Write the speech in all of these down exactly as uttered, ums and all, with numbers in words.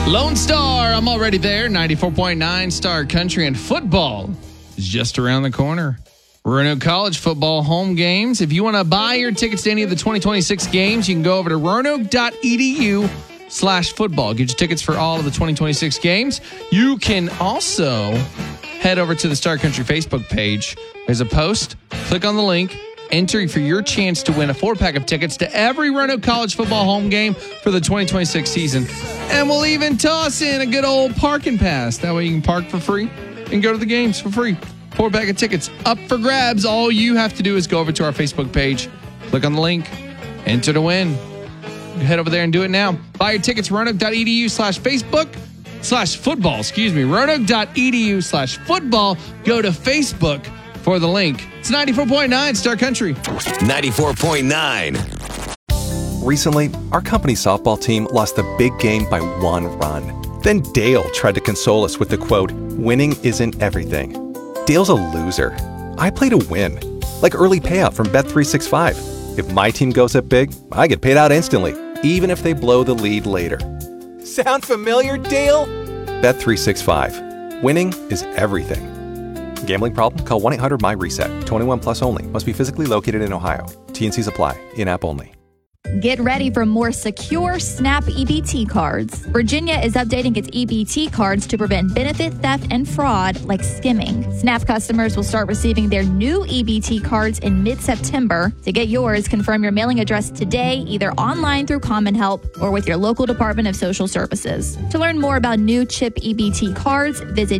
Lone Star, I'm already there. ninety-four point nine Star Country, and football is just around the corner. Roanoke College football home games. If you want to buy your tickets to any of the twenty twenty-six games, you can go over to roanoke.edu slash football. Get your tickets for all of the twenty twenty-six games. You can also head over to the Star Country Facebook page. There's a post. Click on the link. Enter for your chance to win a four-pack of tickets to every Roanoke College football home game for the twenty twenty-six season. And we'll even toss in a good old parking pass. That way you can park for free and go to the games for free. Four-pack of tickets up for grabs. All you have to do is go over to our Facebook page, click on the link, enter to win. Head over there and do it now. Buy your tickets, roanoke.edu slash Facebook slash football. Excuse me, roanoke.edu slash football. Go to Facebook for the link. It's ninety-four point nine Star Country. ninety-four point nine. Recently, our company softball team lost the big game by one run. Then Dale tried to console us with the quote, "Winning isn't everything." Dale's a loser. I play to win. Like early payout from Bet three sixty-five. If my team goes up big, I get paid out instantly, even if they blow the lead later. Sound familiar, Dale? Bet three sixty-five. Winning is everything. Gambling problem? Call one eight hundred my reset. twenty-one plus only. Must be physically located in Ohio. T and Cs apply. In-app only. Get ready for more secure SNAP E B T cards. Virginia is updating its E B T cards to prevent benefit theft and fraud like skimming. SNAP customers will start receiving their new E B T cards in mid-September. To get yours, confirm your mailing address today, either online through Common Help or with your local Department of Social Services. To learn more about new CHIP E B T cards, visit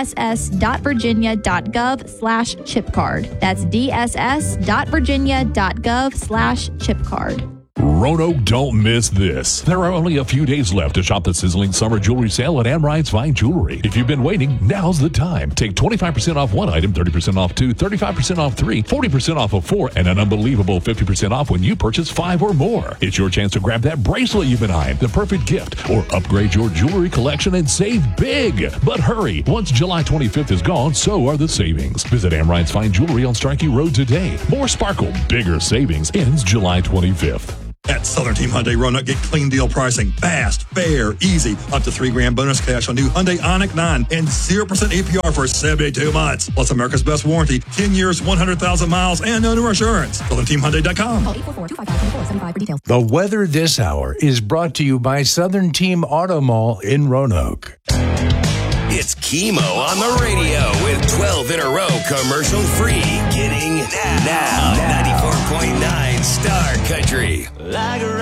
dss.virginia.gov slash chip card. That's dss.virginia.gov slash chip card. Roanoke, don't miss this. There are only a few days left to shop the sizzling summer jewelry sale at Amrine's Fine Jewelry. If you've been waiting, now's the time. Take twenty-five percent off one item, thirty percent off two, thirty-five percent off three, forty percent off of four, and an unbelievable fifty percent off when you purchase five or more. It's your chance to grab that bracelet you've been eyeing, the perfect gift, or upgrade your jewelry collection and save big. But hurry, once July twenty-fifth is gone, so are the savings. Visit Amrine's Fine Jewelry on Starkey Road today. More sparkle, bigger savings ends July twenty-fifth. At Southern Team Hyundai Roanoke, get clean deal pricing. Fast, fair, easy. Up to three grand bonus cash on new Hyundai Ioniq nine and zero percent A P R for seventy-two months. Plus America's best warranty, ten years, one hundred thousand miles, and no new assurance. Southern Team Hyundai dot com. Call eight four four, two five five, two four seven five for details. The weather this hour is brought to you by Southern Team Auto Mall in Roanoke. It's Chemo on the radio with twelve in a row commercial free. Getting now, now. ninety-four point nine Star Country.